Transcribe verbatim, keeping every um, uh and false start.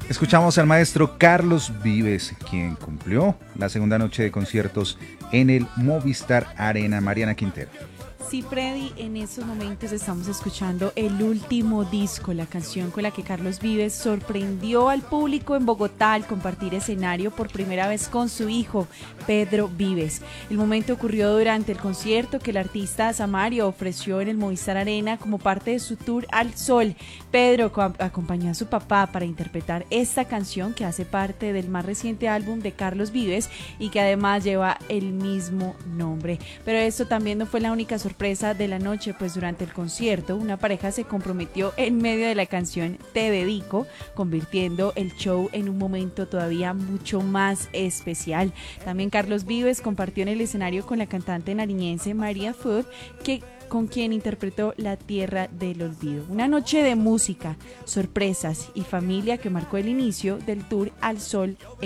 Escuchamos al maestro Carlos Vives, quien cumplió la segunda noche de conciertos en el Movistar Arena. Mariana Quintero. Sí, Freddy, en estos momentos estamos escuchando el último disco, la canción con la que Carlos Vives sorprendió al público en Bogotá al compartir escenario por primera vez con su hijo, Pedro Vives. El momento ocurrió durante el concierto que el artista Samario ofreció en el Movistar Arena como parte de su tour Al Sol. Pedro acompañó a su papá para interpretar esta canción que hace parte del más reciente álbum de Carlos Vives y que además lleva el mismo nombre. Pero esto también no fue la única sorpresa de la noche, pues durante el concierto una pareja se comprometió en medio de la canción Te Dedico, convirtiendo el show en un momento todavía mucho más especial. También Carlos Vives compartió en el escenario con la cantante nariñense María Food, que con quien interpretó La Tierra del Olvido. Una noche de música, sorpresas y familia que marcó el inicio del tour Al Sol